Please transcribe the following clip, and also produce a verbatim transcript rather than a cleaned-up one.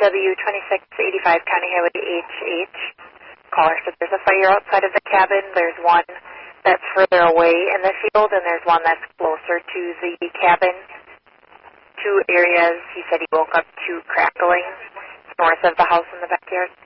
W twenty-six eighty-five County Highway H H. Caller said there's a fire outside of the cabin. There's one that's further away in the field, and there's one that's closer to the cabin. Two areas, he said he woke up to crackling north of the house in the backyard.